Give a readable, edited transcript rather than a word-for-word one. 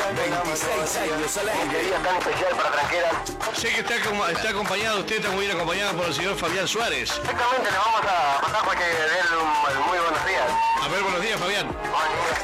26 años al aire. Qué día tan especial para Tranqueras. Sé que está acompañado, usted está muy bien acompañado por el señor Fabián Suárez. Exactamente, le vamos a pasar para que dé muy buenos días. A ver, buenos días, Fabián. Buen día.